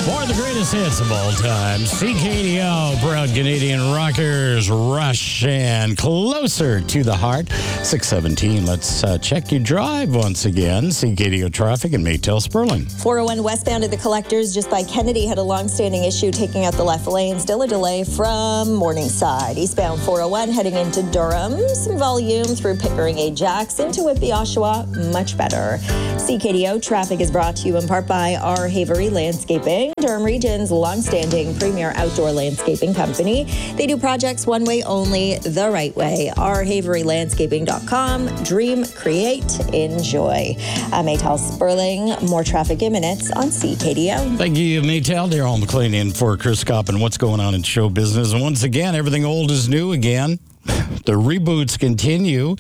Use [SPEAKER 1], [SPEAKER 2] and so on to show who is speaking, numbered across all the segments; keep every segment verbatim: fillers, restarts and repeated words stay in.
[SPEAKER 1] For the greatest hits of all time, C K D O, proud Canadian rockers, Rush and Closer to the Heart. six seventeen, let's uh, check your drive once again. C K D O traffic and Maytel Sperling.
[SPEAKER 2] four oh one westbound at the Collectors just by Kennedy had a long-standing issue taking out the left lane. Still a delay from Morningside. Eastbound four oh one heading into Durham. Some volume through Pickering Ajax into Whitby Oshawa. Much better. C K D O traffic is brought to you in part by R. Havery Landscaping, Durham Region's long-standing premier outdoor landscaping company. They do projects one way only, the right way. r havery landscaping dot com. Dream, create, enjoy. I'm Maytel Sperling. More traffic in minutes on C K D O.
[SPEAKER 1] Thank you, Maytel. Daryl McLean in for Chris Kopp and what's going on in show business. And once again, everything old is new again. The reboots continue.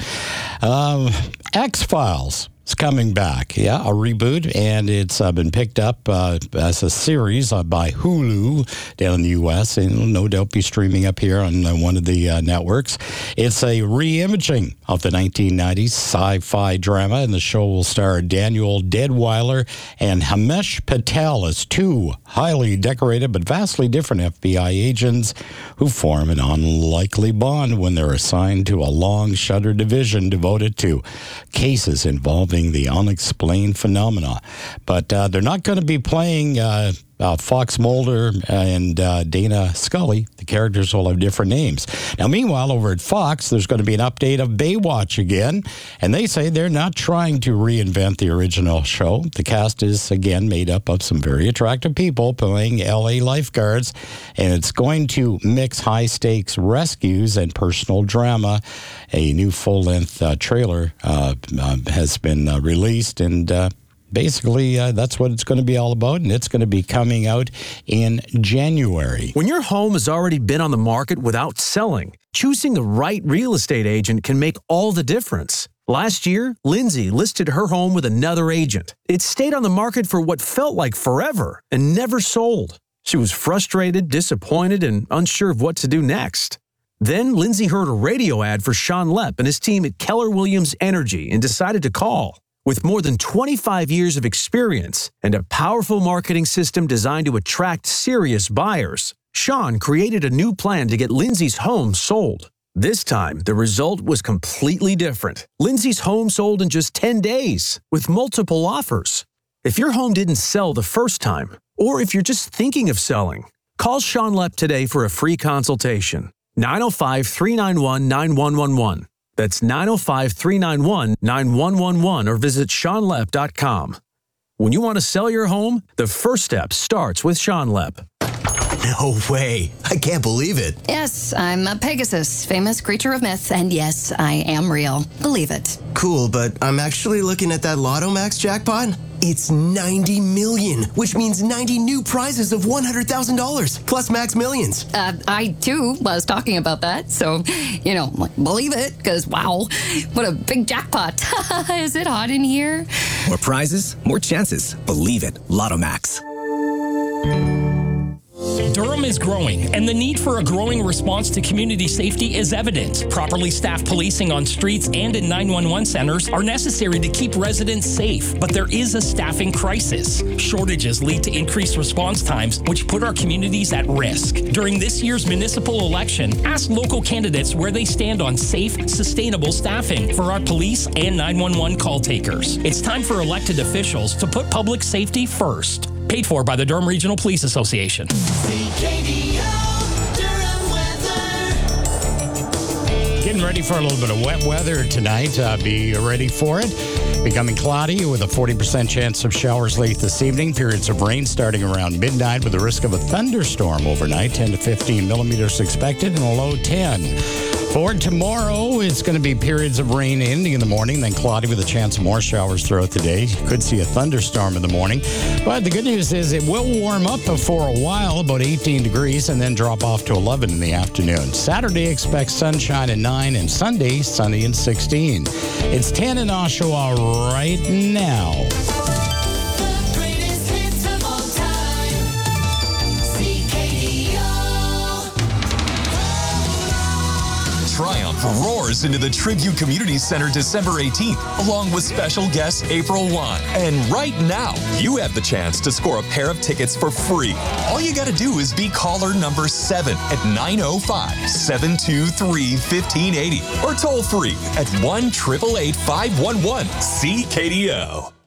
[SPEAKER 1] Um, X-Files. It's coming back, yeah, a reboot, and it's uh, been picked up uh, as a series uh, by Hulu down in the U S, and will no doubt be streaming up here on uh, one of the uh, networks. It's a re-imaging of the nineteen nineties sci-fi drama, and the show will star Daniel Deadwyler and Himesh Patel as two highly decorated but vastly different F B I agents who form an unlikely bond when they're assigned to a long-shutter division devoted to cases involving the unexplained phenomena. But uh, they're not going to be playing uh, uh, Fox Mulder and uh, Dana Scully. The characters will have different names. Now, meanwhile, over at Fox, there's going to be an update of Baywatch again, and they say they're not trying to reinvent the original show. The cast is, again, made up of some very attractive people playing L A lifeguards, and it's going to mix high-stakes rescues and personal drama. A new full-length uh, trailer uh, uh, has been uh, released, and uh, basically uh, that's what it's going to be all about, and it's going to be coming out in January.
[SPEAKER 3] When your home has already been on the market without selling, choosing the right real estate agent can make all the difference. Last year, Lindsay listed her home with another agent. It stayed on the market for what felt like forever and never sold. She was frustrated, disappointed, and unsure of what to do next. Then Lindsay heard a radio ad for Sean Lepp and his team at Keller Williams Energy and decided to call. With more than twenty-five years of experience and a powerful marketing system designed to attract serious buyers, Sean created a new plan to get Lindsay's home sold. This time, the result was completely different. Lindsay's home sold in just ten days with multiple offers. If your home didn't sell the first time, or if you're just thinking of selling, call Sean Lepp today for a free consultation. nine oh five, three nine one, nine one one one. That's nine oh five, three nine one, nine one one one or visit sean lepp dot com. When you want to sell your home, the first step starts with Sean Lepp.
[SPEAKER 4] No way. I can't believe it.
[SPEAKER 5] Yes, I'm a Pegasus, famous creature of myth, and yes, I am real. Believe it.
[SPEAKER 4] Cool, but I'm actually looking at that Lotto Max jackpot. It's ninety million, which means ninety new prizes of one hundred thousand dollars, plus Max Millions.
[SPEAKER 5] Uh, I, too, was talking about that, so, you know, believe it, because, wow, what a big jackpot. Is it hot in here?
[SPEAKER 6] More prizes, more chances. Believe it. Lotto Max.
[SPEAKER 7] Durham is growing, and the need for a growing response to community safety is evident. Properly staffed policing on streets and in nine one one centers are necessary to keep residents safe, but there is a staffing crisis. Shortages lead to increased response times, which put our communities at risk. During this year's municipal election, ask local candidates where they stand on safe, sustainable staffing for our police and nine one one call takers. It's time for elected officials to put public safety first. Paid for by the Durham Regional Police Association.
[SPEAKER 8] C K D O Durham weather.
[SPEAKER 1] Getting ready for a little bit of wet weather tonight. Uh, be ready for it. Becoming cloudy with a forty percent chance of showers late this evening. Periods of rain starting around midnight with a risk of a thunderstorm overnight. ten to fifteen millimeters expected and a low ten. For tomorrow, it's going to be periods of rain ending in the morning, then cloudy with a chance of more showers throughout the day. Could see a thunderstorm in the morning. But the good news is it will warm up for a while, about eighteen degrees, and then drop off to eleven in the afternoon. Saturday, expect sunshine at nine, and Sunday, sunny and sixteen. It's ten in Oshawa right now.
[SPEAKER 8] The greatest hits of all time. C K D O.
[SPEAKER 9] Triumph roars into the Tribune Community Center December eighteenth, along with special guest April Wine. And right now, you have the chance to score a pair of tickets for free. All you got to do is be caller number seven at nine oh five, seven two three, one five eight oh or toll free at one eight eight eight, five one one, C K D O.